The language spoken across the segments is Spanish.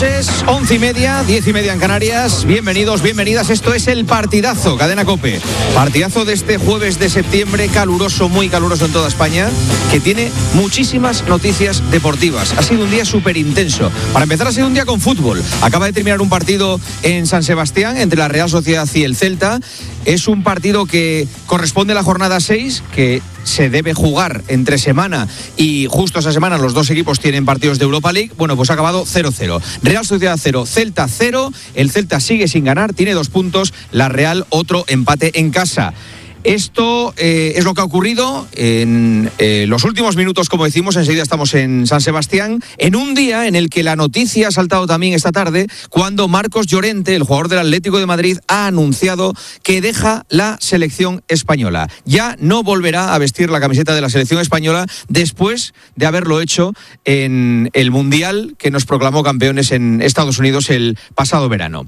noches, 11:30, 10:30 en Canarias. Bienvenidos, bienvenidas. Esto es el partidazo, Cadena COPE. Partidazo de este jueves de septiembre, caluroso, muy caluroso en toda España, que tiene muchísimas noticias deportivas. Ha sido un día súper intenso. Para empezar, ha sido un día con fútbol. Acaba de terminar un partido en San Sebastián entre la Real Sociedad y el Celta. Es un partido que corresponde a la jornada 6, que se debe jugar entre semana y justo esa semana los dos equipos tienen partidos de Europa League. Bueno, pues ha acabado 0-0. Real Sociedad 0, Celta 0. El Celta sigue sin ganar, tiene 2 puntos. La Real otro empate en casa. Esto es lo que ha ocurrido en los últimos minutos, como decimos. Enseguida estamos en San Sebastián, en un día en el que la noticia ha saltado también esta tarde, cuando Marcos Llorente, el jugador del Atlético de Madrid, ha anunciado que deja la selección española. Ya no volverá a vestir la camiseta de la selección española después de haberlo hecho en el Mundial que nos proclamó campeones en Estados Unidos el pasado verano.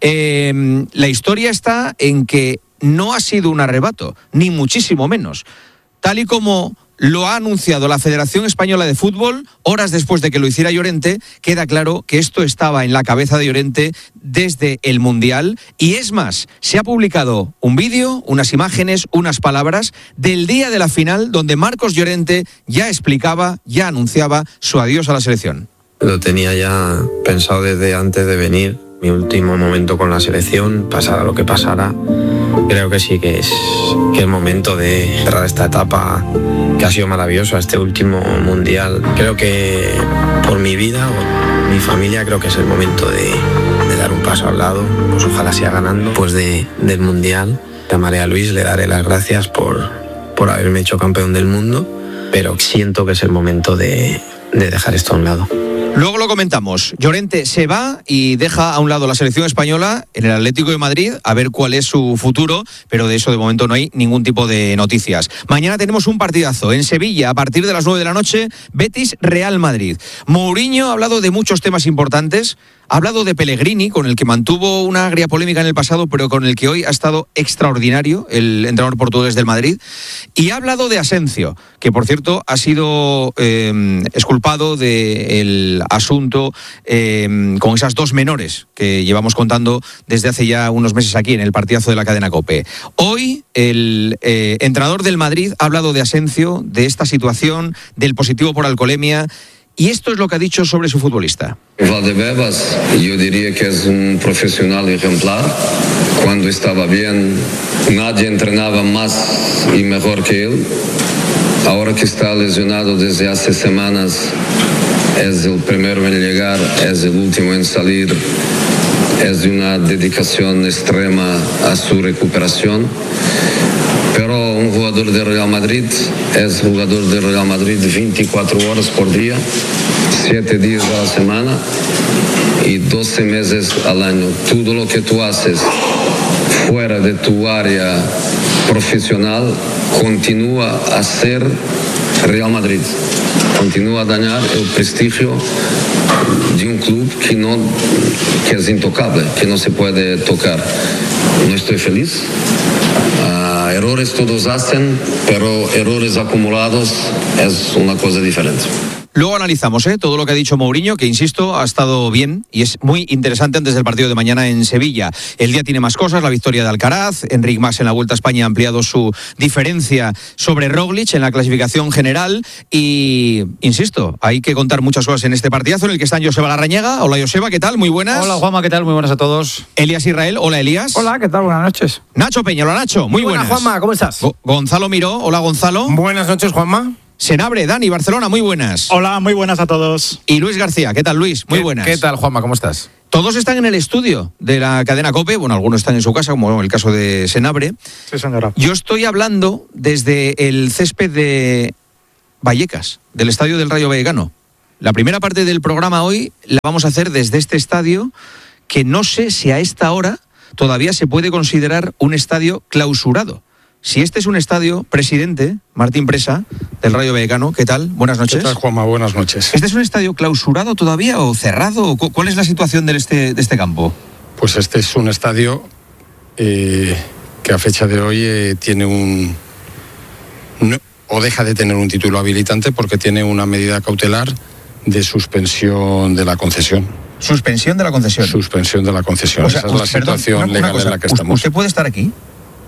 La historia está en que no ha sido un arrebato, ni muchísimo menos. Tal y como lo ha anunciado la Federación Española de Fútbol, horas después de que lo hiciera Llorente, queda claro que esto estaba en la cabeza de Llorente desde el Mundial. Y es más, se ha publicado un vídeo, unas imágenes, unas palabras del día de la final, donde Marcos Llorente ya explicaba, ya anunciaba su adiós a la selección. Lo tenía ya pensado desde antes de venir. Mi último momento con la selección, pasara lo que pasara, creo que sí que es momento de cerrar esta etapa que ha sido maravillosa, este último mundial. Creo que por mi vida o mi familia, creo que es el momento de dar un paso al lado. Pues ojalá sea ganando. Después del mundial, llamaré a Luis, le daré las gracias por haberme hecho campeón del mundo, pero siento que es el momento de dejar esto a un lado. Luego lo comentamos. Llorente se va y deja a un lado la selección española en el Atlético de Madrid, a ver cuál es su futuro, pero de eso de momento no hay ningún tipo de noticias. Mañana tenemos un partidazo en Sevilla a partir de las 9 de la noche, Betis-Real Madrid. Mourinho ha hablado de muchos temas importantes. Ha hablado de Pellegrini, con el que mantuvo una agria polémica en el pasado, pero con el que hoy ha estado extraordinario, el entrenador portugués del Madrid. Y ha hablado de Asensio, que por cierto ha sido exculpado del asunto con esas 2 menores que llevamos contando desde hace ya unos meses aquí en el partidazo de la cadena COPE. Hoy el entrenador del Madrid ha hablado de Asensio, de esta situación, del positivo por alcoholemia. Y esto es lo que ha dicho sobre su futbolista. Valdebebas, yo diría que es un profesional ejemplar. Cuando estaba bien, nadie entrenaba más y mejor que él. Ahora que está lesionado desde hace semanas, es el primero en llegar, es el último en salir. Es de una dedicación extrema a su recuperación. Pero un jugador de Real Madrid es jugador de Real Madrid 24 horas por día, 7 días a la semana y 12 meses al año. Todo lo que tú haces fuera de tu área profesional continúa a ser Real Madrid. Continúa a dañar el prestigio de un club que es intocable, que no se puede tocar. No estoy feliz. Errores todos hacen, pero errores acumulados es una cosa diferente. Luego analizamos todo lo que ha dicho Mourinho, que insisto, ha estado bien y es muy interesante antes del partido de mañana en Sevilla. El día tiene más cosas, la victoria de Alcaraz, Enric Mas en la Vuelta a España ha ampliado su diferencia sobre Roglic en la clasificación general y, insisto, hay que contar muchas cosas en este partidazo en el que está Joseba Larrañaga. Hola Joseba, ¿qué tal? Muy buenas. Hola Juanma, ¿qué tal? Muy buenas a todos. Elías Israel, hola Elías. Hola, ¿qué tal? Buenas noches. Nacho Peña, hola Nacho, muy buenas. Juanma, ¿cómo estás? Gonzalo Miró, hola Gonzalo. Buenas noches, Juanma. Senabre, Dani, Barcelona, muy buenas. Hola, muy buenas a todos. Y Luis García, ¿qué tal Luis? Muy buenas. ¿Qué tal Juanma? ¿Cómo estás? Todos están en el estudio de la cadena COPE, bueno, algunos están en su casa, como el caso de Senabre. Sí, señora. Yo estoy hablando desde el césped de Vallecas, del estadio del Rayo Vallecano. La primera parte del programa hoy la vamos a hacer desde este estadio, que no sé si a esta hora todavía se puede considerar un estadio clausurado. Si este es un estadio, presidente, Martín Presa, del Rayo Vallecano, ¿qué tal? Buenas noches. ¿Qué tal, Juanma? Buenas noches. ¿Este es un estadio clausurado todavía o cerrado? ¿Cuál es la situación de este campo? Pues este es un estadio que a fecha de hoy tiene o deja de tener un título habilitante porque tiene una medida cautelar de suspensión de la concesión. Suspensión de la concesión. Suspensión de la concesión. O sea, esa es la situación una legal cosa, en la que estamos. ¿Usted puede estar aquí?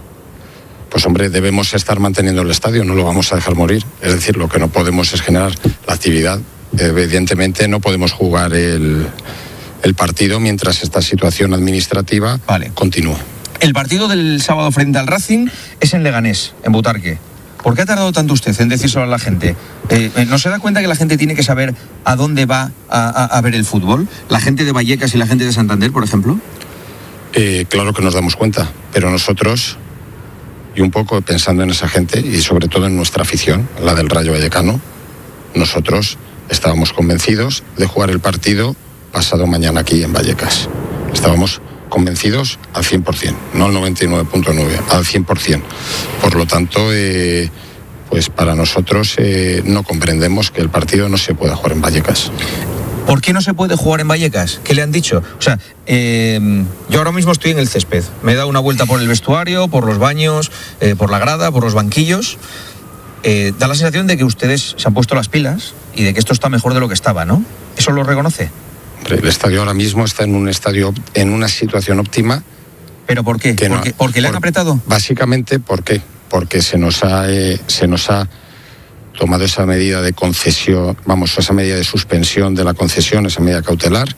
Pues hombre, debemos estar manteniendo el estadio, no lo vamos a dejar morir. Es decir, lo que no podemos es generar la actividad. Evidentemente no podemos jugar el partido mientras esta situación administrativa continúe. El partido del sábado frente al Racing es en Leganés, en Butarque. ¿Por qué ha tardado tanto usted en decírselo a la gente? ¿No se da cuenta que la gente tiene que saber a dónde va a ver el fútbol? ¿La gente de Vallecas y la gente de Santander, por ejemplo? Claro que nos damos cuenta, pero nosotros, y un poco pensando en esa gente y sobre todo en nuestra afición, la del Rayo Vallecano, nosotros estábamos convencidos de jugar el partido pasado mañana aquí en Vallecas. Estábamos convencidos al 100%, no al 99.9, al 100%. Por lo tanto, pues para nosotros no comprendemos que el partido no se pueda jugar en Vallecas. ¿Por qué no se puede jugar en Vallecas? ¿Qué le han dicho? O sea, yo ahora mismo estoy en el césped. Me he dado una vuelta por el vestuario, por los baños, por la grada, por los banquillos. Da la sensación de que ustedes se han puesto las pilas y de que esto está mejor de lo que estaba, ¿no? ¿Eso lo reconoce? El estadio ahora mismo está en una situación óptima. ¿Pero por qué? ¿Porque le han apretado? Básicamente, ¿por qué? Porque se nos ha tomado esa medida de concesión, esa medida de suspensión de la concesión, esa medida cautelar,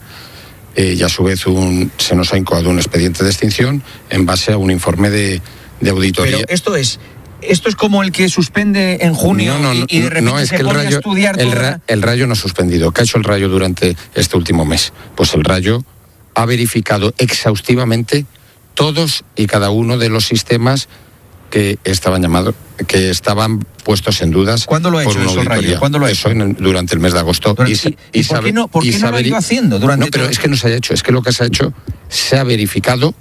y a su vez se nos ha incoado un expediente de extinción en base a un informe de auditoría. Pero esto es como el que suspende en junio y de repente se pone a estudiar todo. El Rayo no ha suspendido. ¿Qué ha hecho el Rayo durante este último mes? Pues el Rayo ha verificado exhaustivamente todos y cada uno de los sistemas que estaban puestos en dudas. ¿Cuándo lo ha hecho eso el Rayo? ¿Cuándo lo ha hecho? Durante el mes de agosto. ¿Y por qué no lo ha ido haciendo durante No, pero es que no se ha hecho. Es que lo que se ha hecho, se ha verificado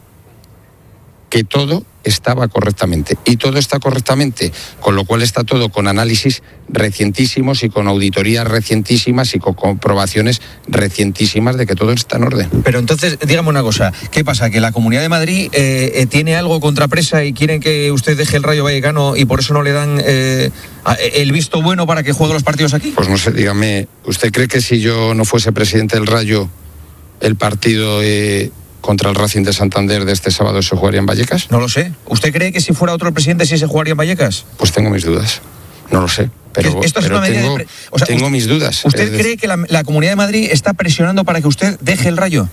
que todo estaba correctamente. Y todo está correctamente, con lo cual está todo con análisis recientísimos y con auditorías recientísimas y con comprobaciones recientísimas de que todo está en orden. Pero entonces, dígame una cosa, ¿qué pasa? ¿Que la Comunidad de Madrid tiene algo contra Presa y quieren que usted deje el Rayo Vallecano y por eso no le dan el visto bueno para que juegue los partidos aquí? Pues no sé, dígame, ¿usted cree que si yo no fuese presidente del Rayo, el partido contra el Racing de Santander de este sábado se jugaría en Vallecas? No lo sé. ¿Usted cree que si fuera otro presidente sí se jugaría en Vallecas? Pues tengo mis dudas. No lo sé. Pero tengo mis dudas. ¿Usted cree que la Comunidad de Madrid está presionando para que usted deje el Rayo?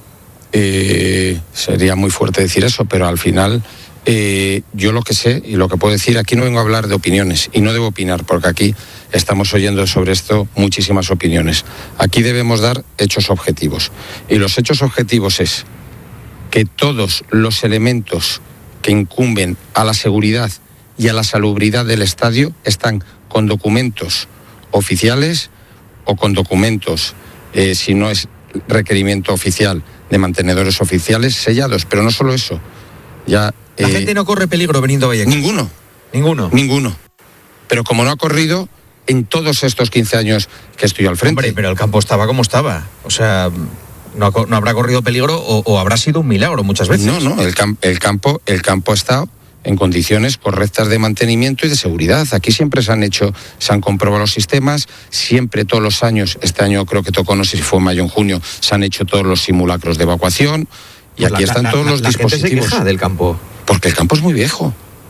Sería muy fuerte decir eso, pero al final yo lo que sé y lo que puedo decir, aquí no vengo a hablar de opiniones y no debo opinar porque aquí estamos oyendo sobre esto muchísimas opiniones. Aquí debemos dar hechos objetivos y los hechos objetivos es que todos los elementos que incumben a la seguridad y a la salubridad del estadio están con documentos oficiales o con documentos, si no es requerimiento oficial, de mantenedores oficiales sellados. Pero no solo eso. Ya, ¿la gente no corre peligro veniendo a Vallecas? Ninguno. Pero como no ha corrido en todos estos 15 años que estoy al frente. Hombre, pero el campo estaba como estaba. O sea, no habrá corrido peligro o habrá sido un milagro muchas veces. No, el campo ha estado en condiciones correctas de mantenimiento y de seguridad. Aquí siempre se han comprobado los sistemas, siempre todos los años, este año creo que tocó, no sé si fue en mayo o en junio, se han hecho todos los simulacros de evacuación y aquí están todos los dispositivos. La gente se queja del campo. Porque el campo es muy viejo.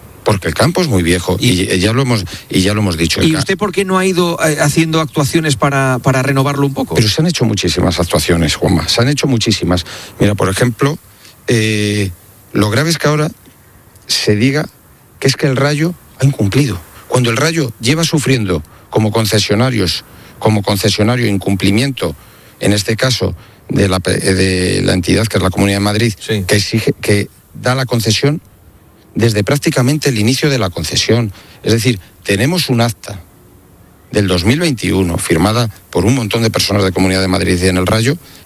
Y ya lo hemos dicho. ¿Y usted por qué no ha ido haciendo actuaciones para renovarlo un poco? Pero se han hecho muchísimas actuaciones, Juanma, se han hecho muchísimas. Mira, por ejemplo, lo grave es que ahora se diga que es que el Rayo ha incumplido. Cuando el Rayo lleva sufriendo como concesionario incumplimiento, en este caso de la entidad que es la Comunidad de Madrid, sí, que da la concesión desde prácticamente el inicio de la concesión. Es decir, tenemos un acta del 2021 firmada por un montón de personas de Comunidad de Madrid y en el Rayo